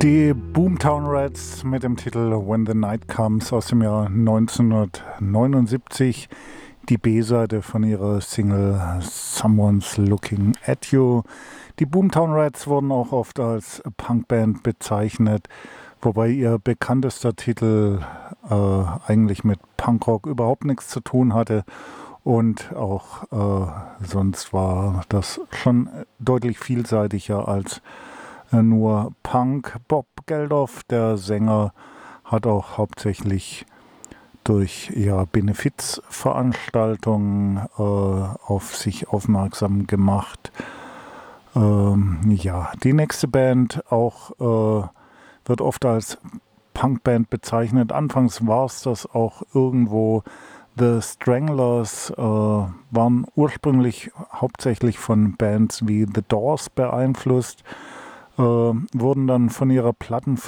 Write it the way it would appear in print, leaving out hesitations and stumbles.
Die Boomtown Rats mit dem Titel When the Night Comes aus dem Jahr 1979. Die B-Seite von ihrer Single Someone's Looking at You. Die Boomtown Rats wurden auch oft als Punkband bezeichnet, wobei ihr bekanntester Titel eigentlich mit Punkrock überhaupt nichts zu tun hatte. Und auch sonst war das schon deutlich vielseitiger als nur Punk. Bob Geldof, der Sänger, hat auch hauptsächlich durch Benefizveranstaltungen auf sich aufmerksam gemacht. Die nächste Band auch wird oft als Punkband bezeichnet. Anfangs war es das auch irgendwo. The Stranglers waren ursprünglich hauptsächlich von Bands wie The Doors beeinflusst, wurden dann von ihrer Plattenfirma